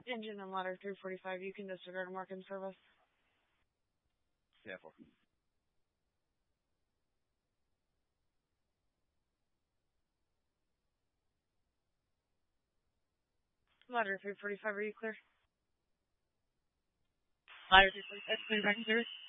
Engine and ladder 345, you can disregard mark in service. Yeah, 4. Ladder 345, are you clear? Ladder 345, clear back in service.